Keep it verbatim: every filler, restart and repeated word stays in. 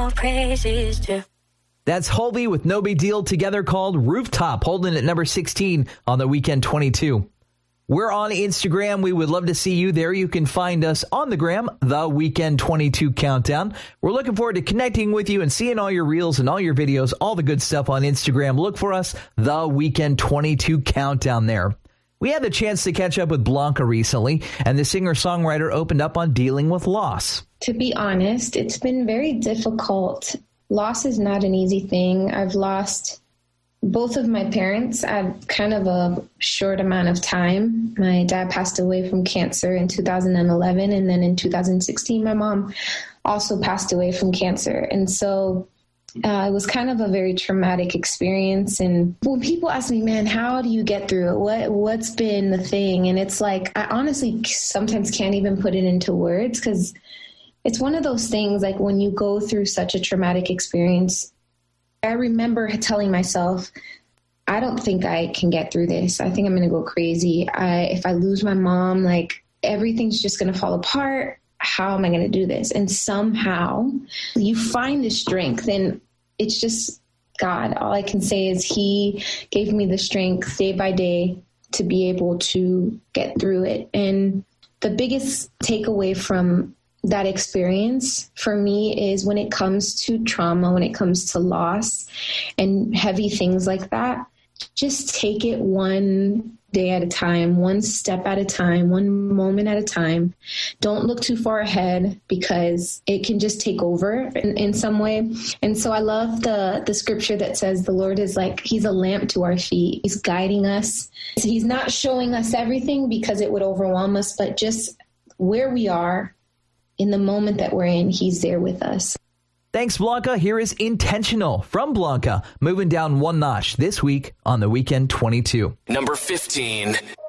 all praises to. That's Holby with No Big Deal together called Rooftop, holding at number sixteen on the Weekend twenty-two. We're on Instagram. We would love to see you there. You can find us on the gram, The Weekend twenty-two Countdown. We're looking forward to connecting with you and seeing all your reels and all your videos, all the good stuff on Instagram. Look for us, The Weekend twenty-two Countdown there. We had the chance to catch up with Blanca recently, and the singer-songwriter opened up on dealing with loss. To be honest, it's been very difficult. Loss is not an easy thing. I've lost both of my parents at kind of a short amount of time. My dad passed away from cancer in two thousand eleven, and then in two thousand sixteen, my mom also passed away from cancer. And so uh, it was kind of a very traumatic experience. And when people ask me, man, how do you get through it? What, what's been the thing? And it's like, I honestly sometimes can't even put it into words, because it's one of those things, like when you go through such a traumatic experience, I remember telling myself, I don't think I can get through this. I think I'm going to go crazy. I, if I lose my mom, like everything's just going to fall apart. How am I going to do this? And somehow you find the strength, and it's just God. All I can say is He gave me the strength day by day to be able to get through it. And the biggest takeaway from that experience for me is when it comes to trauma, when it comes to loss and heavy things like that, just take it one day at a time, one step at a time, one moment at a time. Don't look too far ahead, because it can just take over in, in some way. And so I love the, the scripture that says the Lord is like, He's a lamp to our feet. He's guiding us. So He's not showing us everything because it would overwhelm us, but just where we are, in the moment that we're in, He's there with us. Thanks, Blanca. Here is Intentional from Blanca, moving down one notch this week on the Weekend twenty-two. Number fifteen.